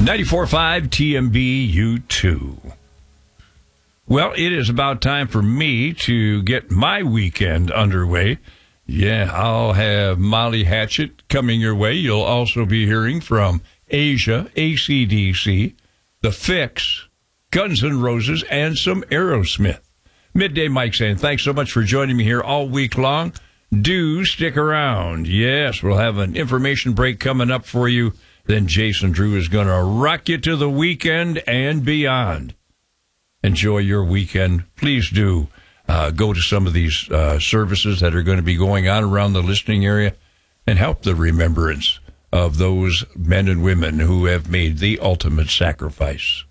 94.5 TMBU2. Well, it is about time for me to get my weekend underway. Yeah, I'll have Molly Hatchet coming your way. You'll also be hearing from Asia, AC/DC, The Fix, Guns N' Roses, and some Aerosmith. Midday Mike saying, thanks so much for joining me here all week long. Do stick around. Yes, we'll have an information break coming up for you. Then Jason Drew is going to rock you to the weekend and beyond. Enjoy your weekend. Please do go to some of these services that are going to be going on around the listening area and help the remembrance of those men and women who have made the ultimate sacrifice.